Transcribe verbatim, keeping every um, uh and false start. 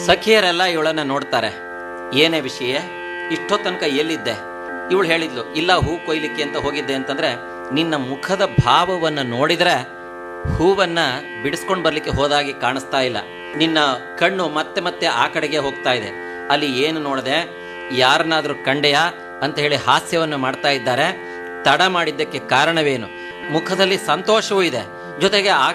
ಸಖಿಯರೆಲ್ಲ ಇವಳನ್ನ ನೋಡ್ತಾರೆ. ಏನೇ ವಿಷಯ, ಇಷ್ಟೋ ತನಕ ಎಲ್ಲಿದ್ದೆ? ಇವಳು ಹೇಳಿದ್ಲು, ಇಲ್ಲ ಹೂ ಕೊಯ್ಲಿಕ್ಕೆ ಅಂತ ಹೋಗಿದ್ದೆ ಅಂತಂದ್ರೆ, ನಿನ್ನ ಮುಖದ ಭಾವವನ್ನು ನೋಡಿದ್ರೆ ಹೂವನ್ನ ಬಿಡಿಸ್ಕೊಂಡು ಬರ್ಲಿಕ್ಕೆ ಹೋದಾಗಿ ಕಾಣಿಸ್ತಾ ಇಲ್ಲ. ನಿನ್ನ ಕಣ್ಣು ಮತ್ತೆ ಮತ್ತೆ ಆ ಕಡೆಗೆ ಹೋಗ್ತಾ ಇದೆ. ಅಲ್ಲಿ ಏನು ನೋಡದೆ, ಯಾರನ್ನಾದ್ರೂ ಕಂಡೆಯಾ ಅಂತ ಹೇಳಿ ಹಾಸ್ಯವನ್ನು ಮಾಡ್ತಾ ಇದ್ದಾರೆ. ತಡ ಮಾಡಿದ್ದಕ್ಕೆ ಕಾರಣವೇನು? ಮುಖದಲ್ಲಿ ಸಂತೋಷವೂ ಇದೆ, ಜೊತೆಗೆ